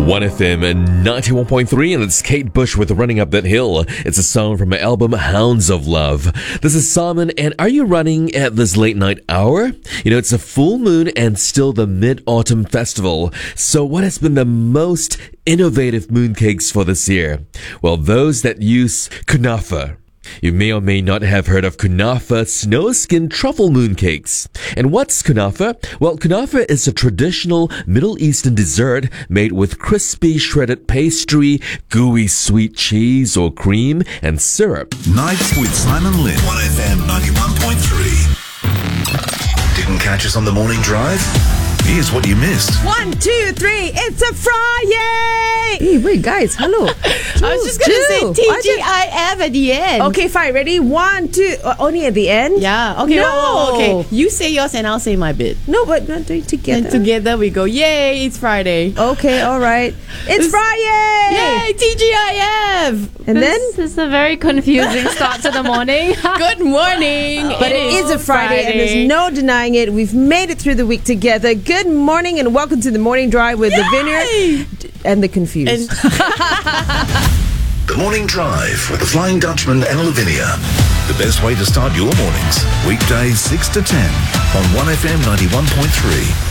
1FM 91.3, and it's Kate Bush with Running Up That Hill. It's a song from my album Hounds of Love. This is Simon, and are you running at this late night hour? You know, it's a full moon and still the Mid-Autumn Festival. So what has been the most innovative mooncakes for this year? Well, those that use kunafa. You may or may not have heard of kunafa snow-skin truffle mooncakes. And what's kunafa? Well, kunafa is a traditional Middle Eastern dessert made with crispy shredded pastry, gooey sweet cheese or cream, and syrup. Nights with Simon Lynn. 1FM 91.3. Didn't catch us on the morning drive? Here's what you missed. 1, 2, 3, it's a Friday! Hey, wait, guys, hello. I was just going to say TGIF at the end. Okay, fine, ready? 1, 2, only at the end? Yeah, okay. No. Okay, you say yours and I'll say my bit. No, but not doing together. And together we go, yay, it's Friday. Okay, all right. It's Friday! Yay, TGIF! And then? This is a very confusing start to the morning. Good morning. But it is a Friday, and there's no denying it. We've made it through the week together. Good morning and welcome to the Morning Drive with Lavinia and the Confused. The Morning Drive with the Flying Dutchman and Lavinia. The best way to start your mornings. Weekdays 6 to 10 on 1FM 91.3.